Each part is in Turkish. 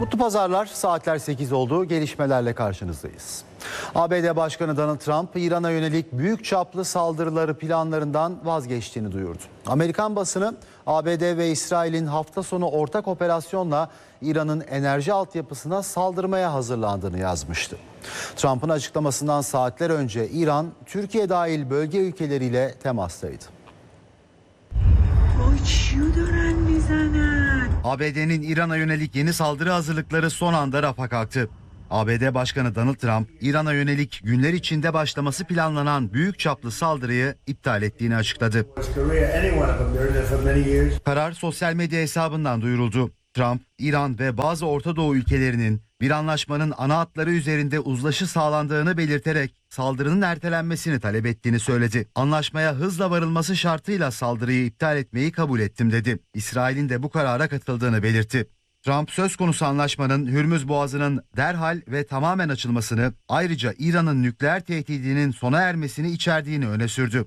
Mutlu pazarlar, saatler 8 oldu. Gelişmelerle karşınızdayız. ABD Başkanı Donald Trump, İran'a yönelik büyük çaplı saldırıları planlarından vazgeçtiğini duyurdu. Amerikan basını, ABD ve İsrail'in hafta sonu ortak operasyonla İran'ın enerji altyapısına saldırmaya hazırlandığını yazmıştı. Trump'ın açıklamasından saatler önce İran, Türkiye dahil bölge ülkeleriyle temastaydı. ABD'nin İran'a yönelik yeni saldırı hazırlıkları son anda rafa kalktı. ABD Başkanı Donald Trump, İran'a yönelik günler içinde başlaması planlanan büyük çaplı saldırıyı iptal ettiğini açıkladı. Karar sosyal medya hesabından duyuruldu. Trump, İran ve bazı Orta Doğu ülkelerinin bir anlaşmanın ana hatları üzerinde uzlaşı sağlandığını belirterek saldırının ertelenmesini talep ettiğini söyledi. Anlaşmaya hızla varılması şartıyla saldırıyı iptal etmeyi kabul ettim dedi. İsrail'in de bu karara katıldığını belirtti. Trump söz konusu anlaşmanın Hürmüz Boğazı'nın derhal ve tamamen açılmasını, ayrıca İran'ın nükleer tehdidinin sona ermesini içerdiğini öne sürdü.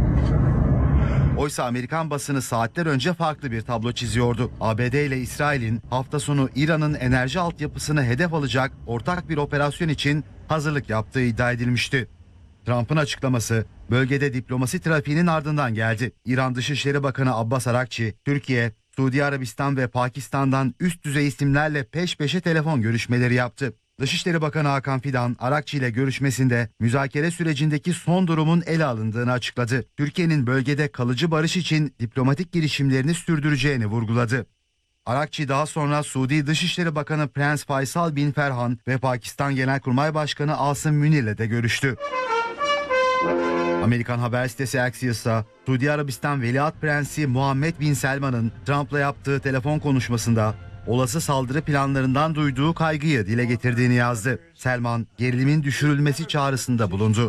Oysa Amerikan basını saatler önce farklı bir tablo çiziyordu. ABD ile İsrail'in hafta sonu İran'ın enerji altyapısını hedef alacak ortak bir operasyon için hazırlık yaptığı iddia edilmişti. Trump'ın açıklaması bölgede diplomasi trafiğinin ardından geldi. İran Dışişleri Bakanı Abbas Arakçi, Türkiye, Suudi Arabistan ve Pakistan'dan üst düzey isimlerle peş peşe telefon görüşmeleri yaptı. Dışişleri Bakanı Hakan Fidan, Arakçi ile görüşmesinde müzakere sürecindeki son durumun ele alındığını açıkladı. Türkiye'nin bölgede kalıcı barış için diplomatik girişimlerini sürdüreceğini vurguladı. Arakçi daha sonra Suudi Dışişleri Bakanı Prens Faysal bin Ferhan ve Pakistan Genelkurmay Başkanı Asım Münir'le de görüştü. Amerikan haber sitesi Axios'a Suudi Arabistan Veliaht Prensi Muhammed bin Selman'ın Trump'la yaptığı telefon konuşmasında olası saldırı planlarından duyduğu kaygıyı dile getirdiğini yazdı. Selman, gerilimin düşürülmesi çağrısında bulundu.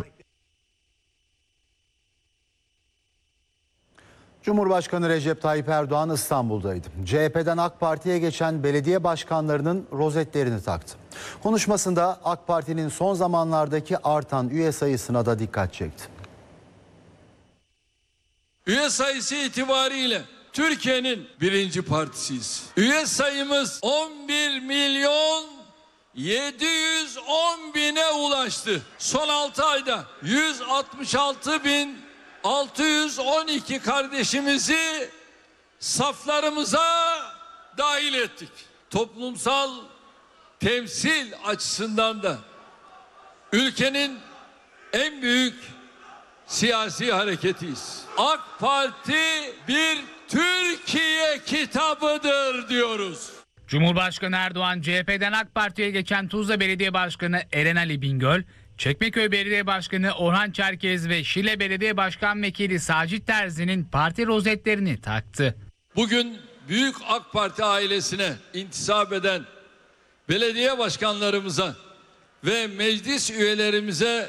Cumhurbaşkanı Recep Tayyip Erdoğan İstanbul'daydı. CHP'den AK Parti'ye geçen belediye başkanlarının rozetlerini taktı. Konuşmasında AK Parti'nin son zamanlardaki artan üye sayısına da dikkat çekti. Üye sayısı itibariyle Türkiye'nin birinci partisiyiz. Üye sayımız 11 milyon 710 bine ulaştı. Son 6 ayda 166 bin 612 kardeşimizi saflarımıza dahil ettik. Toplumsal temsil açısından da ülkenin en büyük siyasi hareketiyiz. AK Parti bir Türkiye kitabıdır diyoruz. Cumhurbaşkanı Erdoğan, CHP'den AK Parti'ye geçen Tuzla Belediye Başkanı Eren Ali Bingöl, Çekmeköy Belediye Başkanı Orhan Çerkez ve Şile Belediye Başkan Vekili Sacit Terzi'nin parti rozetlerini taktı. Bugün büyük AK Parti ailesine intisap eden belediye başkanlarımıza ve meclis üyelerimize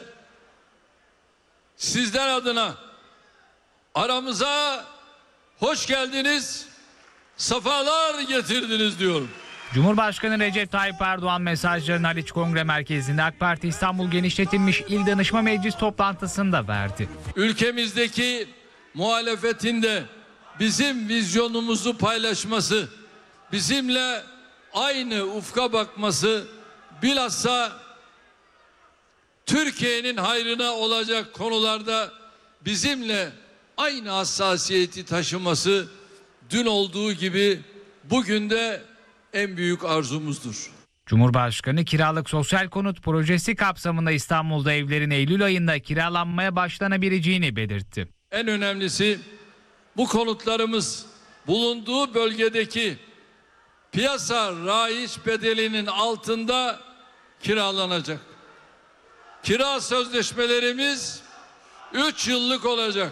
sizler adına aramıza hoş geldiniz, sefalar getirdiniz diyorum. Cumhurbaşkanı Recep Tayyip Erdoğan mesajlarını Haliç Kongre Merkezi'nde AK Parti İstanbul Genişletilmiş İl Danışma Meclis toplantısında verdi. Ülkemizdeki muhalefetin de bizim vizyonumuzu paylaşması, bizimle aynı ufka bakması, bilhassa Türkiye'nin hayrına olacak konularda bizimle aynı hassasiyeti taşıması dün olduğu gibi bugün de en büyük arzumuzdur. Cumhurbaşkanı kiralık sosyal konut projesi kapsamında İstanbul'da evlerin Eylül ayında kiralanmaya başlanabileceğini belirtti. En önemlisi bu konutlarımız bulunduğu bölgedeki piyasa raiç bedelinin altında kiralanacak. Kira sözleşmelerimiz 3 yıllık olacak.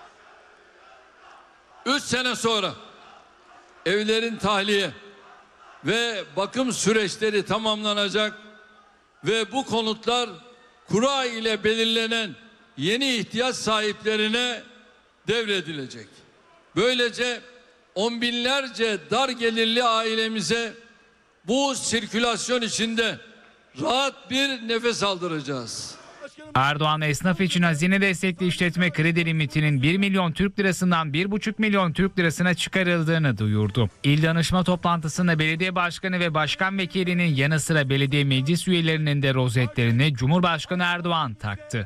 3 sene sonra evlerin tahliye ve bakım süreçleri tamamlanacak ve bu konutlar kura ile belirlenen yeni ihtiyaç sahiplerine devredilecek. Böylece on binlerce dar gelirli ailemize bu sirkülasyon içinde rahat bir nefes aldıracağız. Erdoğan esnaf için hazine destekli işletme kredi limitinin 1 milyon Türk lirasından 1,5 milyon Türk lirasına çıkarıldığını duyurdu. İl danışma toplantısında belediye başkanı ve başkan vekilinin yanı sıra belediye meclis üyelerinin de rozetlerini Cumhurbaşkanı Erdoğan taktı.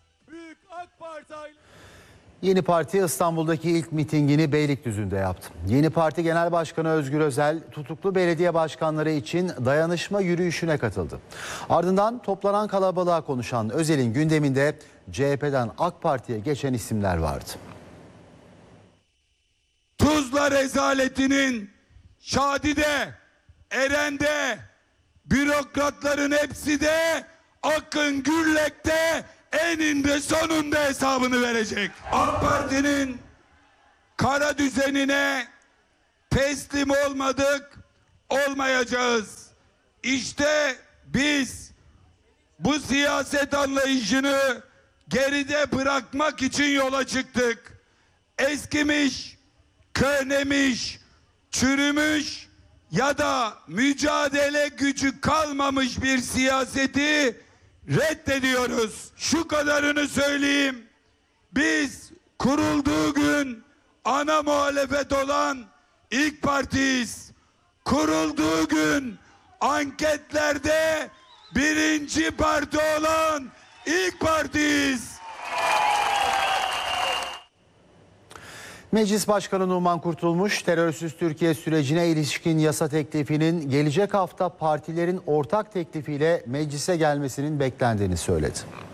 Yeni Parti İstanbul'daki ilk mitingini Beylikdüzü'nde yaptı. Yeni Parti Genel Başkanı Özgür Özel tutuklu belediye başkanları için dayanışma yürüyüşüne katıldı. Ardından toplanan kalabalığa konuşan Özel'in gündeminde CHP'den AK Parti'ye geçen isimler vardı. Tuzla rezaletinin Şadi'de, Eren'de, bürokratların hepsi de Akın Gürlek'te eninde sonunda hesabını verecek. AK Parti'nin kara düzenine teslim olmadık, olmayacağız. İşte biz bu siyaset anlayışını geride bırakmak için yola çıktık. Eskimiş, körnemiş, çürümüş ya da mücadele gücü kalmamış bir siyaseti reddediyoruz. Şu kadarını söyleyeyim. Biz kurulduğu gün ana muhalefet olan ilk partiyiz. Kurulduğu gün anketlerde birinci parti olan ilk partiyiz. Meclis Başkanı Numan Kurtulmuş, terörsüz Türkiye sürecine ilişkin yasa teklifinin gelecek hafta partilerin ortak teklifiyle meclise gelmesinin beklendiğini söyledi.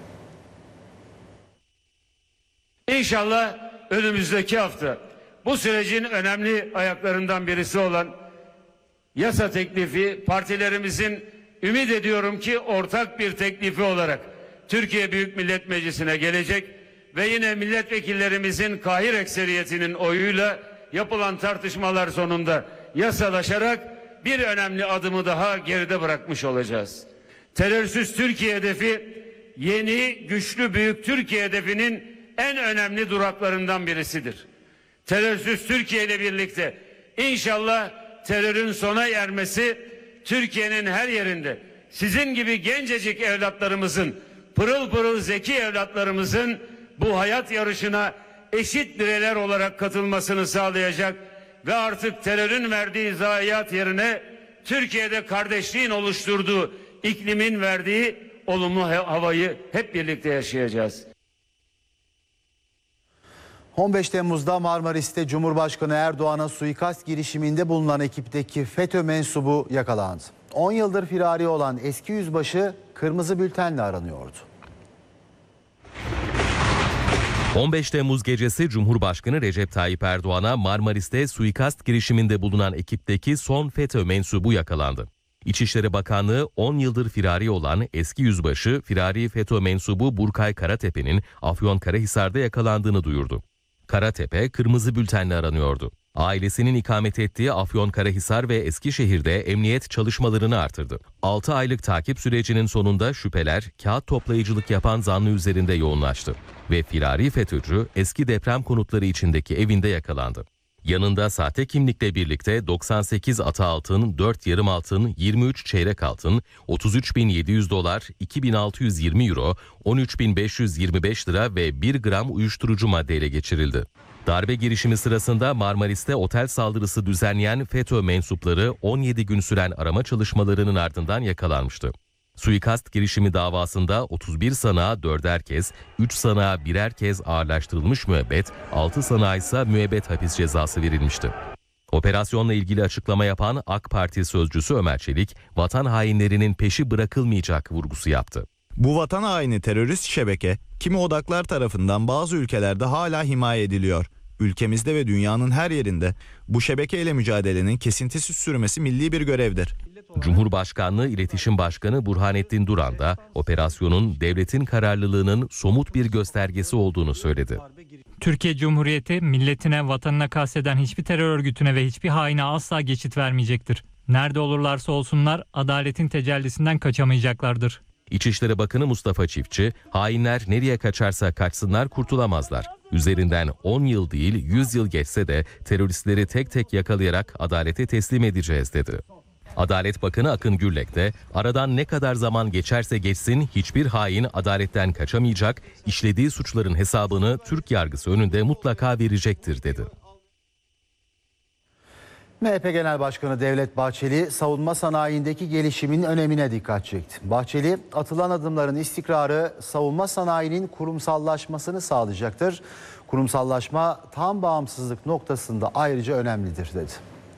İnşallah önümüzdeki hafta bu sürecin önemli ayaklarından birisi olan yasa teklifi partilerimizin ümit ediyorum ki ortak bir teklifi olarak Türkiye Büyük Millet Meclisi'ne gelecek ve yine milletvekillerimizin kahir ekseriyetinin oyuyla yapılan tartışmalar sonunda yasalaşarak bir önemli adımı daha geride bırakmış olacağız. Terörsüz Türkiye hedefi yeni güçlü büyük Türkiye hedefinin en önemli duraklarından birisidir. Terörsüz Türkiye ile birlikte inşallah terörün sona ermesi Türkiye'nin her yerinde sizin gibi gencecik evlatlarımızın, pırıl pırıl zeki evlatlarımızın bu hayat yarışına eşit bireyler olarak katılmasını sağlayacak ve artık terörün verdiği zayiat yerine Türkiye'de kardeşliğin oluşturduğu iklimin verdiği olumlu havayı hep birlikte yaşayacağız. 15 Temmuz'da Marmaris'te Cumhurbaşkanı Erdoğan'a suikast girişiminde bulunan ekipteki FETÖ mensubu yakalandı. 10 yıldır firari olan eski yüzbaşı kırmızı bültenle aranıyordu. 15 Temmuz gecesi Cumhurbaşkanı Recep Tayyip Erdoğan'a Marmaris'te suikast girişiminde bulunan ekipteki son FETÖ mensubu yakalandı. İçişleri Bakanlığı 10 yıldır firari olan eski yüzbaşı firari FETÖ mensubu Burkay Karatepe'nin Afyonkarahisar'da yakalandığını duyurdu. Karatepe kırmızı bültenle aranıyordu. Ailesinin ikamet ettiği Afyonkarahisar ve Eskişehir'de emniyet çalışmalarını artırdı. 6 aylık takip sürecinin sonunda şüpheler kağıt toplayıcılık yapan zanlı üzerinde yoğunlaştı ve firari FETÖ'cü eski deprem konutları içindeki evinde yakalandı. Yanında sahte kimlikle birlikte 98 ata altın, 4 yarım altın, 23 çeyrek altın, 33.700 dolar, 2.620 euro, 13.525 lira ve 1 gram uyuşturucu madde ele geçirildi. Darbe girişimi sırasında Marmaris'te otel saldırısı düzenleyen FETÖ mensupları 17 gün süren arama çalışmalarının ardından yakalanmıştı. Suikast girişimi davasında 31 sanığa 4'er kez, 3 sanığa 1'er kez ağırlaştırılmış müebbet, 6 sanığa ise müebbet hapis cezası verilmişti. Operasyonla ilgili açıklama yapan AK Parti sözcüsü Ömer Çelik, vatan hainlerinin peşi bırakılmayacak vurgusu yaptı. Bu vatan haini terörist şebeke, kimi odaklar tarafından bazı ülkelerde hala himaye ediliyor. Ülkemizde ve dünyanın her yerinde bu şebekeyle mücadelenin kesintisiz sürmesi milli bir görevdir. Cumhurbaşkanlığı İletişim Başkanı Burhanettin Duran da operasyonun devletin kararlılığının somut bir göstergesi olduğunu söyledi. Türkiye Cumhuriyeti milletine, vatanına kasteden hiçbir terör örgütüne ve hiçbir haine asla geçit vermeyecektir. Nerede olurlarsa olsunlar adaletin tecellisinden kaçamayacaklardır. İçişleri Bakanı Mustafa Çiftçi, hainler nereye kaçarsa kaçsınlar kurtulamazlar. Üzerinden 10 yıl değil 100 yıl geçse de teröristleri tek tek yakalayarak adalete teslim edeceğiz dedi. Adalet Bakanı Akın Gürlek de aradan ne kadar zaman geçerse geçsin hiçbir hain adaletten kaçamayacak, işlediği suçların hesabını Türk yargısı önünde mutlaka verecektir dedi. MHP Genel Başkanı Devlet Bahçeli savunma sanayindeki gelişimin önemine dikkat çekti. Bahçeli, atılan adımların istikrarı savunma sanayinin kurumsallaşmasını sağlayacaktır. Kurumsallaşma tam bağımsızlık noktasında ayrıca önemlidir dedi.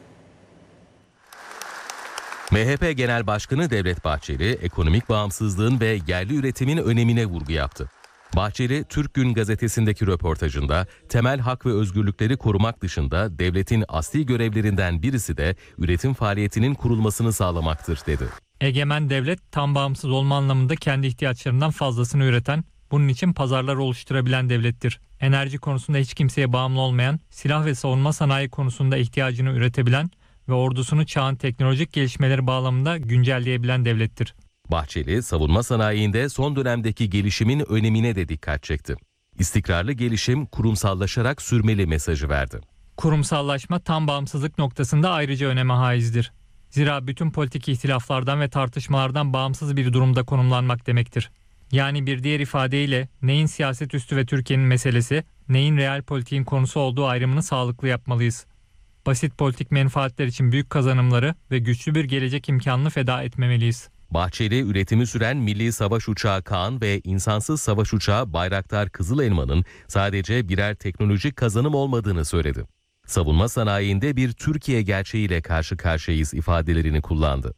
MHP Genel Başkanı Devlet Bahçeli, ekonomik bağımsızlığın ve yerli üretimin önemine vurgu yaptı. Bahçeli, Türk Gün gazetesindeki röportajında temel hak ve özgürlükleri korumak dışında devletin asli görevlerinden birisi de üretim faaliyetinin kurulmasını sağlamaktır dedi. Egemen devlet tam bağımsız olma anlamında kendi ihtiyaçlarından fazlasını üreten, bunun için pazarlar oluşturabilen devlettir. Enerji konusunda hiç kimseye bağımlı olmayan, silah ve savunma sanayi konusunda ihtiyacını üretebilen ve ordusunu çağın teknolojik gelişmeleri bağlamında güncelleyebilen devlettir. Bahçeli, savunma sanayinde son dönemdeki gelişimin önemine de dikkat çekti. İstikrarlı gelişim kurumsallaşarak sürmeli mesajı verdi. Kurumsallaşma tam bağımsızlık noktasında ayrıca öneme haizdir. Zira bütün politik ihtilaflardan ve tartışmalardan bağımsız bir durumda konumlanmak demektir. Yani bir diğer ifadeyle neyin siyaset üstü ve Türkiye'nin meselesi, neyin real politiğin konusu olduğu ayrımını sağlıklı yapmalıyız. Basit politik menfaatler için büyük kazanımları ve güçlü bir gelecek imkanını feda etmemeliyiz. Bahçeli, üretimi süren milli savaş uçağı Kaan ve insansız savaş uçağı Bayraktar Kızıl Elma'nın sadece birer teknolojik kazanım olmadığını söyledi. Savunma sanayinde bir Türkiye gerçeğiyle karşı karşıyayız ifadelerini kullandı.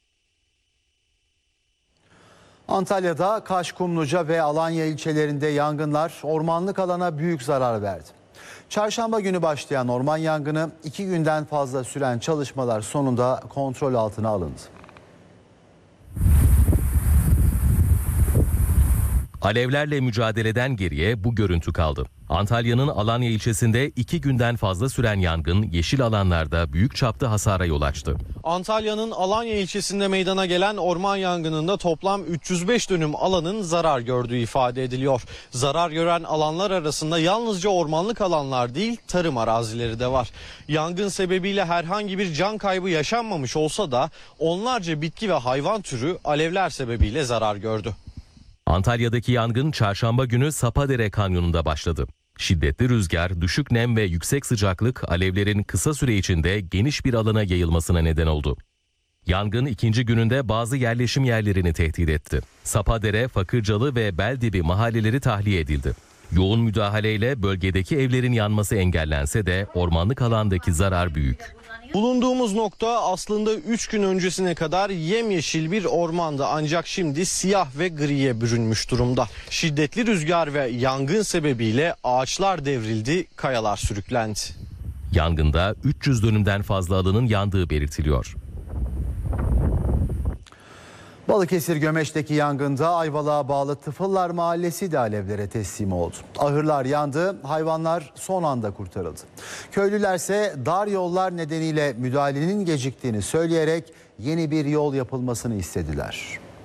Antalya'da Kaşkumluca ve Alanya ilçelerinde yangınlar ormanlık alana büyük zarar verdi. Çarşamba günü başlayan orman yangını 2 günden fazla süren çalışmalar sonunda kontrol altına alındı. Alevlerle mücadeleden geriye bu görüntü kaldı. Antalya'nın Alanya ilçesinde 2 günden fazla süren yangın yeşil alanlarda büyük çapta hasara yol açtı. Antalya'nın Alanya ilçesinde meydana gelen orman yangınında toplam 305 dönüm alanın zarar gördüğü ifade ediliyor. Zarar gören alanlar arasında yalnızca ormanlık alanlar değil, tarım arazileri de var. Yangın sebebiyle herhangi bir can kaybı yaşanmamış olsa da onlarca bitki ve hayvan türü alevler sebebiyle zarar gördü. Antalya'daki yangın çarşamba günü Sapadere Kanyonu'nda başladı. Şiddetli rüzgar, düşük nem ve yüksek sıcaklık alevlerin kısa süre içinde geniş bir alana yayılmasına neden oldu. Yangın ikinci gününde bazı yerleşim yerlerini tehdit etti. Sapadere, Fakırcalı ve Beldibi mahalleleri tahliye edildi. Yoğun müdahaleyle bölgedeki evlerin yanması engellense de ormanlık alandaki zarar büyük. Bulunduğumuz nokta aslında 3 gün öncesine kadar yemyeşil bir ormandı, ancak şimdi siyah ve griye bürünmüş durumda. Şiddetli rüzgar ve yangın sebebiyle ağaçlar devrildi, kayalar sürüklendi. Yangında 300 dönümden fazla alanın yandığı belirtiliyor. Balıkesir Gömeç'teki yangında Ayvalık'a bağlı Tıfıllar Mahallesi de alevlere teslim oldu. Ahırlar yandı, hayvanlar son anda kurtarıldı. Köylülerse dar yollar nedeniyle müdahalenin geciktiğini söyleyerek yeni bir yol yapılmasını istediler.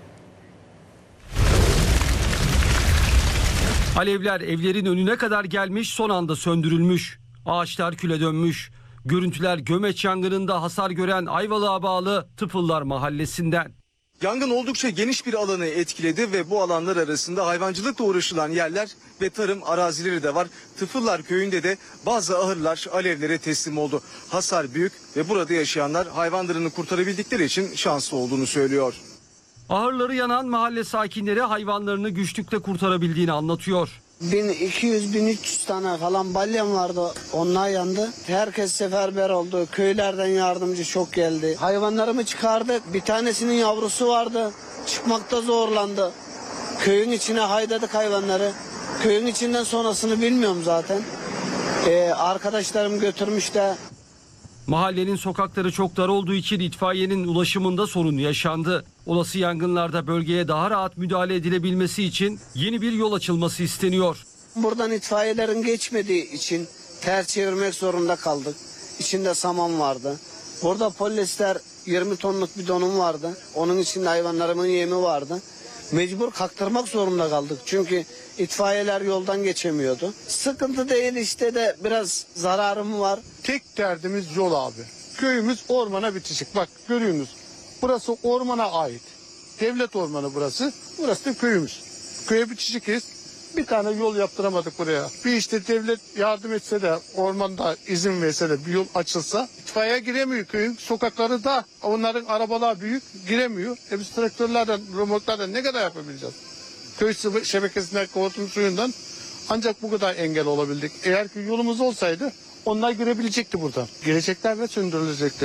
Alevler evlerin önüne kadar gelmiş, son anda söndürülmüş. Ağaçlar küle dönmüş. Görüntüler Gömeç yangınında hasar gören Ayvalık'a bağlı Tıfıllar Mahallesi'nden. Yangın oldukça geniş bir alanı etkiledi ve bu alanlar arasında hayvancılıkla uğraşılan yerler ve tarım arazileri de var. Tıfıllar köyünde de bazı ahırlar alevlere teslim oldu. Hasar büyük ve burada yaşayanlar hayvanlarını kurtarabildikleri için şanslı olduğunu söylüyor. Ahırları yanan mahalle sakinleri hayvanlarını güçlükle kurtarabildiğini anlatıyor. 1200-1300 tane falan balyam vardı, onlar yandı. Herkes seferber oldu. Köylerden yardımcı çok geldi. Hayvanlarımı çıkardık. Bir tanesinin yavrusu vardı. Çıkmakta zorlandı. Köyün içine haydadık hayvanları. Köyün içinden sonrasını bilmiyorum zaten. Arkadaşlarım götürmüş de. Mahallenin sokakları çok dar olduğu için itfaiyenin ulaşımında sorun yaşandı. Olası yangınlarda bölgeye daha rahat müdahale edilebilmesi için yeni bir yol açılması isteniyor. Buradan itfaiyelerin geçmediği için ters çevirmek zorunda kaldık. İçinde saman vardı. Burada polyester 20 tonluk bidonum vardı. Onun içinde hayvanlarımın yemi vardı. Mecbur kaktırmak zorunda kaldık. Çünkü itfaiyeler yoldan geçemiyordu. Sıkıntı değil, işte de biraz zararım var. Tek derdimiz yol abi. Köyümüz ormana bitişik. Bak görüyorsunuz. Burası ormana ait. Devlet ormanı burası. Burası da köyümüz. Köye bitişikiz. Bir tane yol yaptıramadık buraya. Bir işte devlet yardım etse de ormanda izin verse de bir yol açılsa itfaiye giremiyor köyün. Sokakları da onların arabalar büyük giremiyor. Biz traktörlerden, römorklardan ne kadar yapabileceğiz? Köy şebekesinden hortum suyundan ancak bu kadar engel olabildik. Eğer ki yolumuz olsaydı onlar girebilecekti buradan. Girecekler ve söndürülecekti.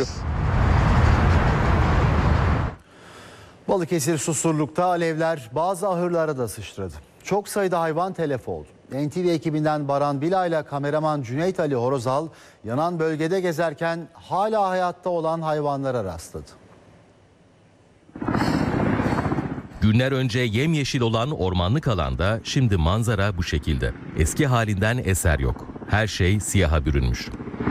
Balıkesir Susurluk'ta alevler bazı ahırlara da sıçradı. Çok sayıda hayvan telef oldu. NTV ekibinden Baran Bila ile kameraman Cüneyt Ali Horozal yanan bölgede gezerken hala hayatta olan hayvanlara rastladı. Günler önce yemyeşil olan ormanlık alanda şimdi manzara bu şekilde. Eski halinden eser yok. Her şey siyaha bürünmüş.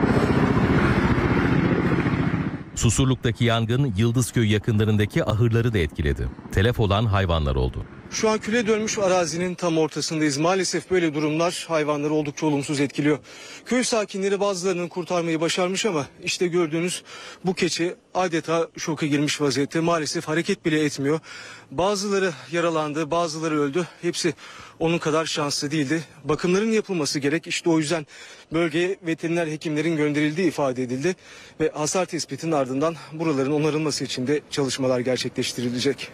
Susurluk'taki yangın Yıldızköy yakınlarındaki ahırları da etkiledi. Telef olan hayvanlar oldu. Şu an küle dönmüş arazinin tam ortasındayız. Maalesef böyle durumlar hayvanları oldukça olumsuz etkiliyor. Köy sakinleri bazılarının kurtarmayı başarmış ama işte gördüğünüz bu keçi adeta şoka girmiş vaziyette. Maalesef hareket bile etmiyor. Bazıları yaralandı, bazıları öldü. Hepsi onun kadar şanslı değildi. Bakımların yapılması gerek. İşte o yüzden bölgeye veteriner hekimlerin gönderildiği ifade edildi. Ve hasar tespitinin ardından buraların onarılması için de çalışmalar gerçekleştirilecek.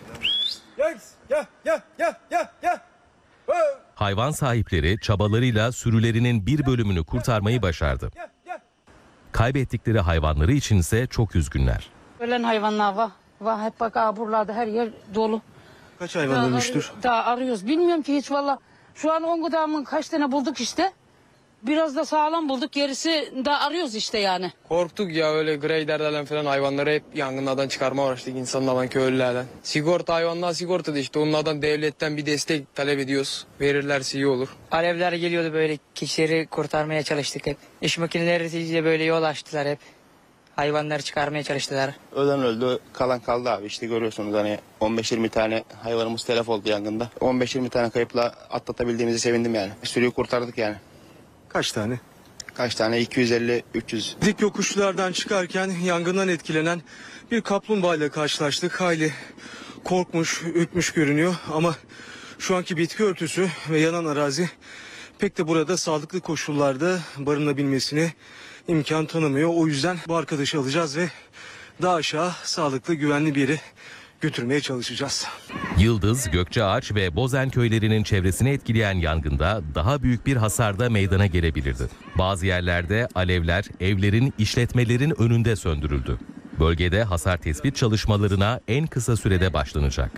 Hayvan sahipleri çabalarıyla sürülerinin bir bölümünü kurtarmayı başardı. Kaybettikleri hayvanları içinse çok üzgünler. Ölen hayvanlar var hep bak buralarda her yer dolu. Kaç hayvan ölmüştür? Daha arıyoruz. Bilmiyorum ki hiç valla. Şu an 10 gıdamın kaç tane bulduk işte. Biraz da sağlam bulduk. Gerisi de arıyoruz işte yani. Korktuk ya öyle greyderlerden falan hayvanları hep yangınlardan çıkarma uğraştık insanlardan, köylülerden. Sigorta hayvanlar sigorta da işte onlardan devletten bir destek talep ediyoruz. Verirlerse iyi olur. Alevler geliyordu böyle kişileri kurtarmaya çalıştık hep. İş makineleriyle böyle yol açtılar hep. Hayvanları çıkarmaya çalıştılar. Ölen öldü, kalan kaldı abi. İşte görüyorsunuz hani 15-20 tane hayvanımız telef oldu yangında. 15-20 tane kayıpla atlatabildiğimizi sevindim yani. Sürüyü kurtardık yani. Kaç tane? Kaç tane? 250-300. Dik yokuşlardan çıkarken yangından etkilenen bir kaplumbağa ile karşılaştık. Hayli korkmuş, ürkmüş görünüyor ama şu anki bitki örtüsü ve yanan arazi pek de burada sağlıklı koşullarda barınabilmesine imkan tanımıyor. O yüzden bu arkadaşı alacağız ve daha aşağı sağlıklı, güvenli bir yere götürmeye çalışacağız. Yıldız, Gökçeağaç ve Bozen köylerinin çevresini etkileyen yangında daha büyük bir hasar da meydana gelebilirdi. Bazı yerlerde alevler evlerin, işletmelerin önünde söndürüldü. Bölgede hasar tespit çalışmalarına en kısa sürede başlanacak.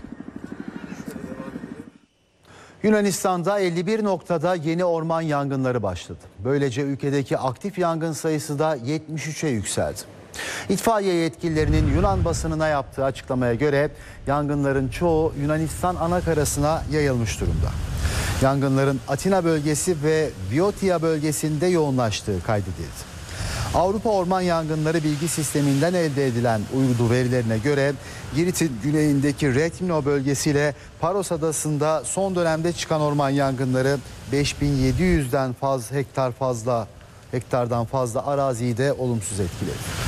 Yunanistan'da 51 noktada yeni orman yangınları başladı. Böylece ülkedeki aktif yangın sayısı da 73'e yükseldi. İtfaiye yetkililerinin Yunan basınına yaptığı açıklamaya göre yangınların çoğu Yunanistan anakarasına yayılmış durumda. Yangınların Atina bölgesi ve Viotia bölgesinde yoğunlaştığı kaydedildi. Avrupa Orman Yangınları Bilgi Sisteminden elde edilen uydu verilerine göre Girit'in güneyindeki Retmino bölgesiyle Paros Adası'nda son dönemde çıkan orman yangınları 5700'den hektardan fazla araziyi de olumsuz etkiledi.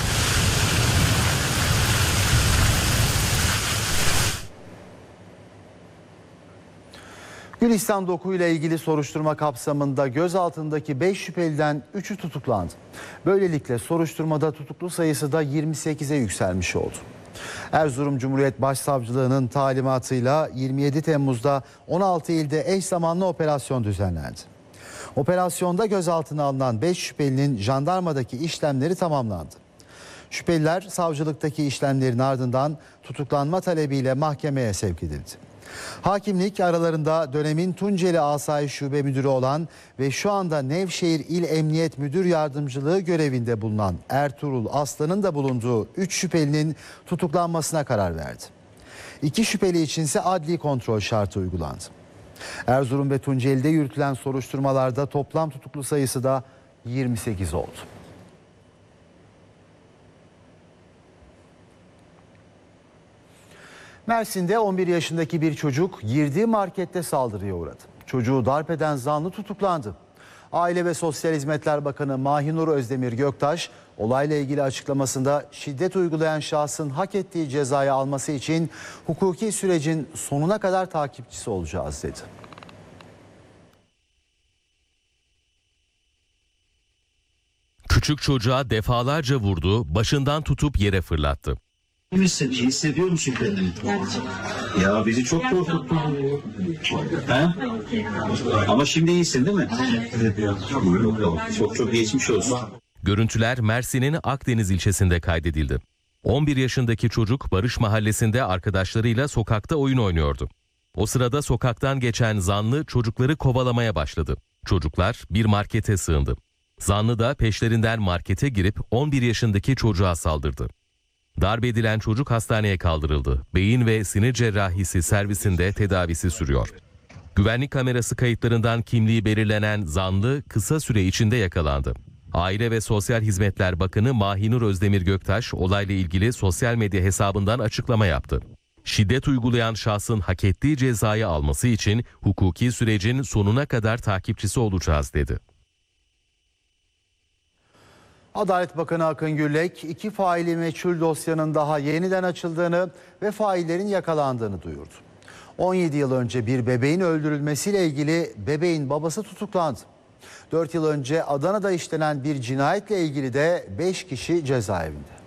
Gülistan Doku ile ilgili soruşturma kapsamında gözaltındaki 5 şüpheliden 3'ü tutuklandı. Böylelikle soruşturmada tutuklu sayısı da 28'e yükselmiş oldu. Erzurum Cumhuriyet Başsavcılığı'nın talimatıyla 27 Temmuz'da 16 ilde eş zamanlı operasyon düzenlendi. Operasyonda gözaltına alınan 5 şüphelinin jandarmadaki işlemleri tamamlandı. Şüpheliler savcılıktaki işlemlerin ardından tutuklanma talebiyle mahkemeye sevk edildi. Hakimlik aralarında dönemin Tunceli Asayiş Şube Müdürü olan ve şu anda Nevşehir İl Emniyet Müdür Yardımcılığı görevinde bulunan Ertuğrul Aslan'ın da bulunduğu 3 şüphelinin tutuklanmasına karar verdi. 2 şüpheli içinse adli kontrol şartı uygulandı. Erzurum ve Tunceli'de yürütülen soruşturmalarda toplam tutuklu sayısı da 28 oldu. Mersin'de 11 yaşındaki bir çocuk girdiği markette saldırıya uğradı. Çocuğu darp eden zanlı tutuklandı. Aile ve Sosyal Hizmetler Bakanı Mahinur Özdemir Göktaş olayla ilgili açıklamasında şiddet uygulayan şahsın hak ettiği cezayı alması için hukuki sürecin sonuna kadar takipçisi olacağız dedi. Küçük çocuğa defalarca vurdu, başından tutup yere fırlattı. Hissediyor musun kendini? Ya bizi çok korkuttun. Ha? Ama şimdi iyisin değil mi? Çok geçmiş olsun. Görüntüler Mersin'in Akdeniz ilçesinde kaydedildi. 11 yaşındaki çocuk Barış Mahallesi'nde arkadaşlarıyla sokakta oyun oynuyordu. O sırada sokaktan geçen zanlı çocukları kovalamaya başladı. Çocuklar bir markete sığındı. Zanlı da peşlerinden markete girip 11 yaşındaki çocuğa saldırdı. Darp edilen çocuk hastaneye kaldırıldı. Beyin ve sinir cerrahisi servisinde tedavisi sürüyor. Güvenlik kamerası kayıtlarından kimliği belirlenen zanlı kısa süre içinde yakalandı. Aile ve Sosyal Hizmetler Bakanı Mahinur Özdemir Göktaş olayla ilgili sosyal medya hesabından açıklama yaptı. Şiddet uygulayan şahsın hak ettiği cezayı alması için hukuki sürecin sonuna kadar takipçisi olacağız dedi. Adalet Bakanı Akın Gürlek, 2 faili meçhul dosyanın daha yeniden açıldığını ve faillerin yakalandığını duyurdu. 17 yıl önce bir bebeğin öldürülmesiyle ilgili bebeğin babası tutuklandı. 4 yıl önce Adana'da işlenen bir cinayetle ilgili de 5 kişi cezaevinde.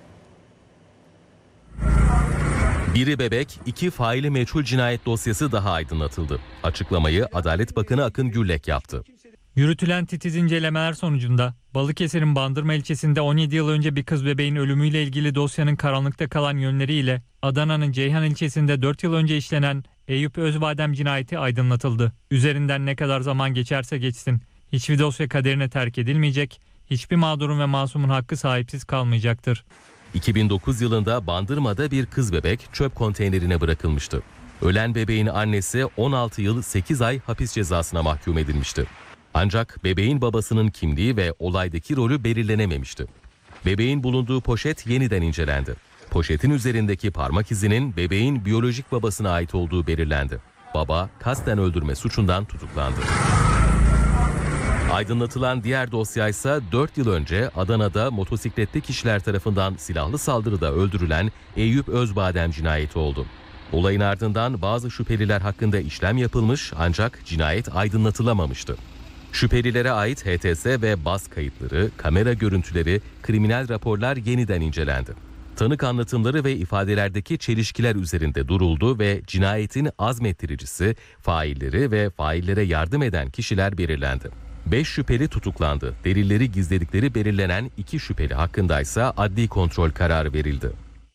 Biri bebek, 2 faili meçhul cinayet dosyası daha aydınlatıldı. Açıklamayı Adalet Bakanı Akın Gürlek yaptı. Yürütülen titiz incelemeler sonucunda Balıkesir'in Bandırma ilçesinde 17 yıl önce bir kız bebeğin ölümüyle ilgili dosyanın karanlıkta kalan yönleriyle Adana'nın Ceyhan ilçesinde 4 yıl önce işlenen Eyüp Özbadem cinayeti aydınlatıldı. Üzerinden ne kadar zaman geçerse geçsin hiçbir dosya kaderine terk edilmeyecek, hiçbir mağdurun ve masumun hakkı sahipsiz kalmayacaktır. 2009 yılında Bandırma'da bir kız bebek çöp konteynerine bırakılmıştı. Ölen bebeğin annesi 16 yıl 8 ay hapis cezasına mahkum edilmişti. Ancak bebeğin babasının kimliği ve olaydaki rolü belirlenememişti. Bebeğin bulunduğu poşet yeniden incelendi. Poşetin üzerindeki parmak izinin bebeğin biyolojik babasına ait olduğu belirlendi. Baba kasten öldürme suçundan tutuklandı. Aydınlatılan diğer dosya ise 4 yıl önce Adana'da motosikletli kişiler tarafından silahlı saldırıda öldürülen Eyüp Özbadem cinayeti oldu. Olayın ardından bazı şüpheliler hakkında işlem yapılmış ancak cinayet aydınlatılamamıştı. Şüphelilere ait HTS ve bas kayıtları, kamera görüntüleri, kriminal raporlar yeniden incelendi. Tanık anlatımları ve ifadelerdeki çelişkiler üzerinde duruldu ve cinayetin azmettiricisi, failleri ve faillere yardım eden kişiler belirlendi. 5 şüpheli tutuklandı. Delilleri gizledikleri belirlenen 2 şüpheli hakkındaysa adli kontrol kararı verildi.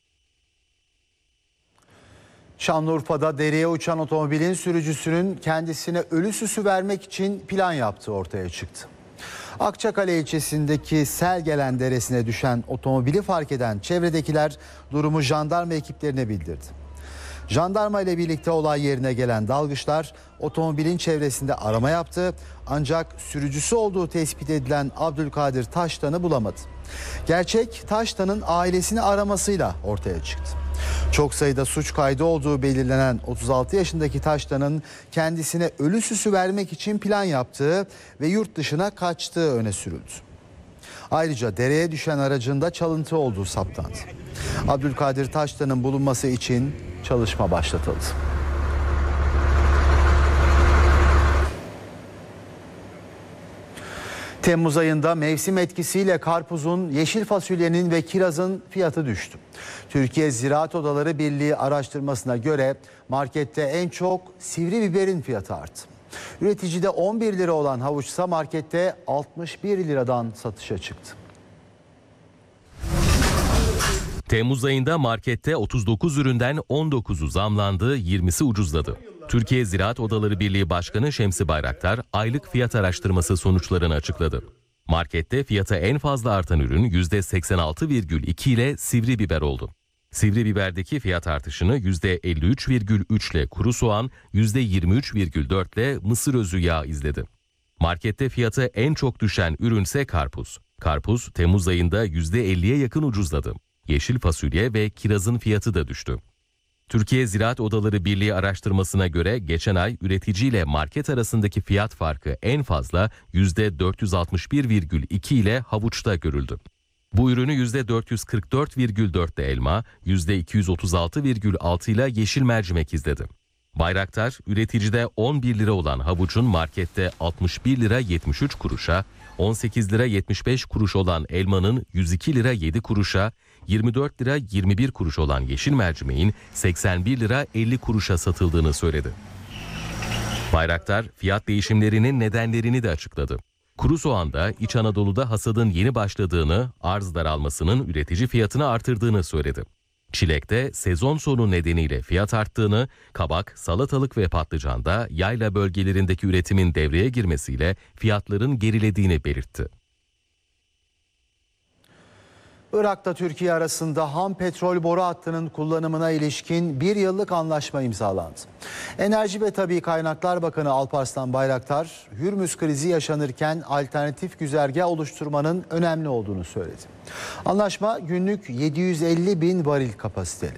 Şanlıurfa'da dereye uçan otomobilin sürücüsünün kendisine ölü süsü vermek için plan yaptığı ortaya çıktı. Akçakale ilçesindeki Selgelen Deresi'ne düşen otomobili fark eden çevredekiler durumu jandarma ekiplerine bildirdi. Jandarma ile birlikte olay yerine gelen dalgıçlar otomobilin çevresinde arama yaptı ancak sürücüsü olduğu tespit edilen Abdülkadir Taştan'ı bulamadı. Gerçek Taştan'ın ailesini aramasıyla ortaya çıktı. Çok sayıda suç kaydı olduğu belirlenen 36 yaşındaki Taştan'ın kendisine ölü süsü vermek için plan yaptığı ve yurt dışına kaçtığı öne sürüldü. Ayrıca dereye düşen aracında çalıntı olduğu saptandı. Abdülkadir Taştan'ın bulunması için çalışma başlatıldı. Temmuz ayında mevsim etkisiyle karpuzun, yeşil fasulyenin ve kirazın fiyatı düştü. Türkiye Ziraat Odaları Birliği araştırmasına göre markette en çok sivri biberin fiyatı arttı. Üreticide 11 lira olan havuçsa markette 61 liradan satışa çıktı. Temmuz ayında markette 39 üründen 19'u zamlandı, 20'si ucuzladı. Türkiye Ziraat Odaları Birliği Başkanı Şemsi Bayraktar aylık fiyat araştırması sonuçlarını açıkladı. Markette fiyata en fazla artan ürün %86,2 ile sivri biber oldu. Sivri biberdeki fiyat artışını %53,3 ile kuru soğan, %23,4 ile mısır özü yağı izledi. Markette fiyatı en çok düşen ürünse karpuz. Karpuz Temmuz ayında %50'ye yakın ucuzladı. Yeşil fasulye ve kirazın fiyatı da düştü. Türkiye Ziraat Odaları Birliği araştırmasına göre geçen ay üretici ile market arasındaki fiyat farkı en fazla %461,2 ile havuçta görüldü. Bu ürünü %444,4'te elma, %236,6 ile yeşil mercimek izledi. Bayraktar, üreticide 11 lira olan havucun markette 61 lira 73 kuruşa, 18 lira 75 kuruş olan elmanın 102 lira 7 kuruşa, 24 lira 21 kuruş olan yeşil mercimeğin 81 lira 50 kuruşa satıldığını söyledi. Bayraktar, fiyat değişimlerinin nedenlerini de açıkladı. Kuru soğanda İç Anadolu'da hasadın yeni başladığını, arz daralmasının üretici fiyatını artırdığını söyledi. Çilekte sezon sonu nedeniyle fiyat arttığını, kabak, salatalık ve patlıcanda yayla bölgelerindeki üretimin devreye girmesiyle fiyatların gerilediğini belirtti. Irak'ta Türkiye arasında ham petrol boru hattının kullanımına ilişkin 1 yıllık anlaşma imzalandı. Enerji ve Tabii Kaynaklar Bakanı Alparslan Bayraktar, Hürmüz krizi yaşanırken alternatif güzergah oluşturmanın önemli olduğunu söyledi. Anlaşma günlük 750 bin varil kapasiteli.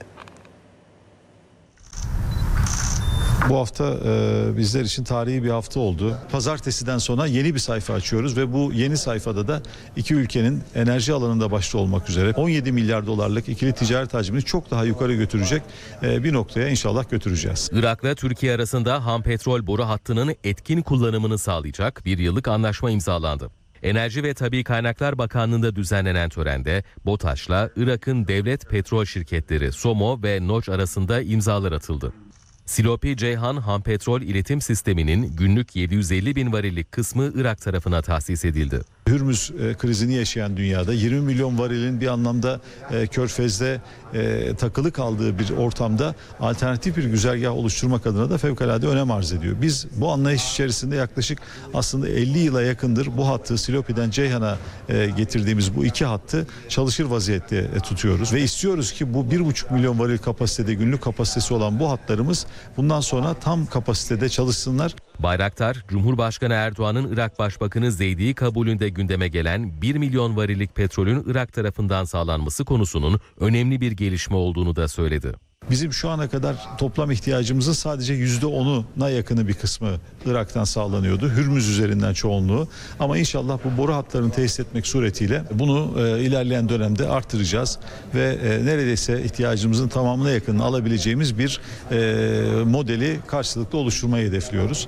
Bu hafta bizler için tarihi bir hafta oldu. Pazartesiden sonra yeni bir sayfa açıyoruz ve bu yeni sayfada da iki ülkenin enerji alanında başta olmak üzere 17 milyar dolarlık ikili ticaret hacmini çok daha yukarı götürecek bir noktaya inşallah götüreceğiz. Irak'la Türkiye arasında ham petrol boru hattının etkin kullanımını sağlayacak 1 yıllık anlaşma imzalandı. Enerji ve Tabii Kaynaklar Bakanlığı'nda düzenlenen törende BOTAŞ'la Irak'ın devlet petrol şirketleri SOMO ve NOC arasında imzalar atıldı. Silopi Ceyhan ham petrol iletim sisteminin günlük 750 bin varillik kısmı Irak tarafına tahsis edildi. Hürmüz krizini yaşayan dünyada 20 milyon varilin bir anlamda Körfez'de takılı kaldığı bir ortamda alternatif bir güzergah oluşturmak adına da fevkalade önem arz ediyor. Biz bu anlayış içerisinde yaklaşık aslında 50 yıla yakındır bu hattı Silopi'den Ceyhan'a getirdiğimiz bu iki hattı çalışır vaziyette tutuyoruz. Ve istiyoruz ki bu 1,5 milyon varil kapasitede günlük kapasitesi olan bu hatlarımız bundan sonra tam kapasitede çalışsınlar. Bayraktar, Cumhurbaşkanı Erdoğan'ın Irak Başbakanı Zeydi'yi kabulünde gündeme gelen 1 milyon varillik petrolün Irak tarafından sağlanması konusunun önemli bir gelişme olduğunu da söyledi. Bizim şu ana kadar toplam ihtiyacımızın sadece %10'una yakını bir kısmı Irak'tan sağlanıyordu. Hürmüz üzerinden çoğunluğu. Ama inşallah bu boru hatlarını tesis etmek suretiyle bunu ilerleyen dönemde artıracağız. Ve neredeyse ihtiyacımızın tamamına yakın alabileceğimiz bir modeli karşılıklı oluşturmayı hedefliyoruz.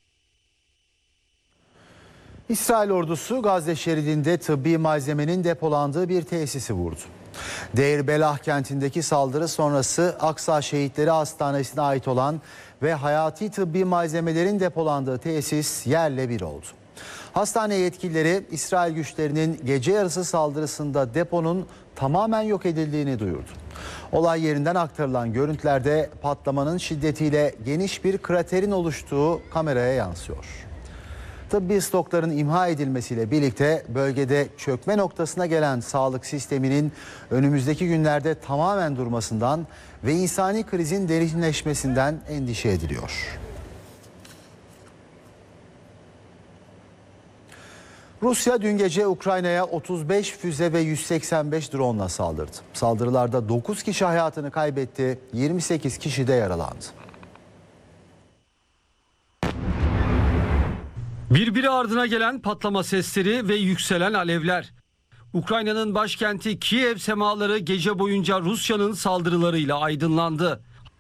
İsrail ordusu Gazze şeridinde tıbbi malzemenin depolandığı bir tesisi vurdu. Deir Belah kentindeki saldırı sonrası Aksa Şehitleri Hastanesi'ne ait olan ve hayati tıbbi malzemelerin depolandığı tesis yerle bir oldu. Hastane yetkilileri İsrail güçlerinin gece yarısı saldırısında deponun tamamen yok edildiğini duyurdu. Olay yerinden aktarılan görüntülerde patlamanın şiddetiyle geniş bir kraterin oluştuğu kameraya yansıyor. Tıbbi stokların imha edilmesiyle birlikte bölgede çökme noktasına gelen sağlık sisteminin önümüzdeki günlerde tamamen durmasından ve insani krizin derinleşmesinden endişe ediliyor. Rusya dün gece Ukrayna'ya 35 füze ve 185 drone'la saldırdı. Saldırılarda 9 kişi hayatını kaybetti, 28 kişi de yaralandı. Birbiri ardına gelen patlama sesleri ve yükselen alevler. Ukrayna'nın başkenti Kiev semaları gece boyunca Rusya'nın saldırılarıyla aydınlandı.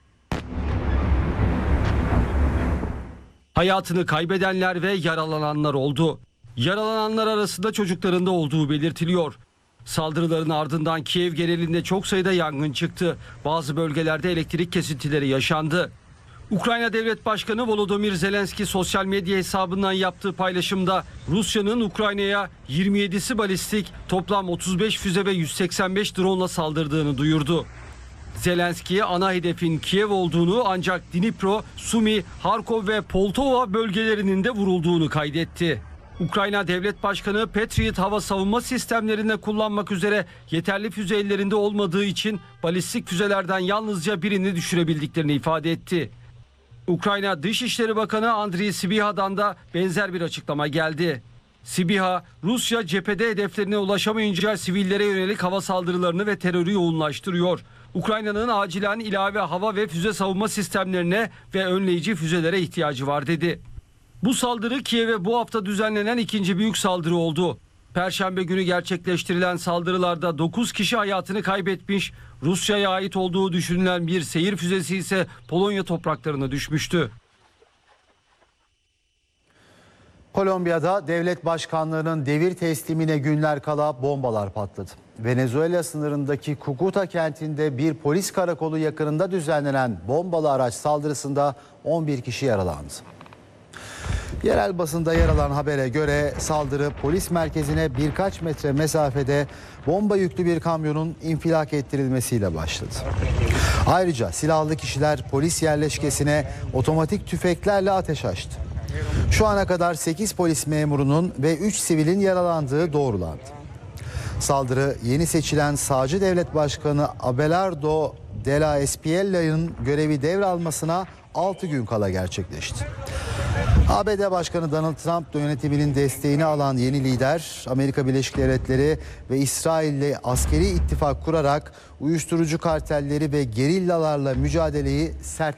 Hayatını kaybedenler ve yaralananlar oldu. Yaralananlar arasında çocukların da olduğu belirtiliyor. Saldırıların ardından Kiev genelinde çok sayıda yangın çıktı. Bazı bölgelerde elektrik kesintileri yaşandı. Ukrayna Devlet Başkanı Volodymyr Zelenski sosyal medya hesabından yaptığı paylaşımda Rusya'nın Ukrayna'ya 27'si balistik, toplam 35 füze ve 185 drone'la saldırdığını duyurdu. Zelenski ana hedefin Kiev olduğunu ancak Dnipro, Sumi, Harkov ve Poltava bölgelerinin de vurulduğunu kaydetti. Ukrayna Devlet Başkanı Patriot hava savunma sistemlerinde kullanmak üzere yeterli füze ellerinde olmadığı için balistik füzelerden yalnızca birini düşürebildiklerini ifade etti. Ukrayna Dışişleri Bakanı Andriy Sibiha'dan da benzer bir açıklama geldi. Sibiha, Rusya cephede hedeflerine ulaşamayınca sivillere yönelik hava saldırılarını ve terörü yoğunlaştırıyor. Ukrayna'nın acilen ilave hava ve füze savunma sistemlerine ve önleyici füzelere ihtiyacı var dedi. Bu saldırı Kiev'e bu hafta düzenlenen ikinci büyük saldırı oldu. Perşembe günü gerçekleştirilen saldırılarda 9 kişi hayatını kaybetmiş, Rusya'ya ait olduğu düşünülen bir seyir füzesi ise Polonya topraklarına düşmüştü. Kolombiya'da devlet başkanlarının devir teslimine günler kala bombalar patladı. Venezuela sınırındaki Cúcuta kentinde bir polis karakolu yakınında düzenlenen bombalı araç saldırısında 11 kişi yaralandı. Yerel basında yer alan habere göre saldırı polis merkezine birkaç metre mesafede bomba yüklü bir kamyonun infilak ettirilmesiyle başladı. Ayrıca silahlı kişiler polis yerleşkesine otomatik tüfeklerle ateş açtı. Şu ana kadar 8 polis memurunun ve 3 sivilin yaralandığı doğrulandı. Saldırı yeni seçilen sağcı devlet başkanı Abelardo de la Espriella'nın görevi devralmasına 6 gün kala gerçekleşti. ABD Başkanı Donald Trump yönetiminin desteğini alan yeni lider, Amerika Birleşik Devletleri ve İsrail'le askeri ittifak kurarak uyuşturucu kartelleri ve gerillalarla mücadeleyi sert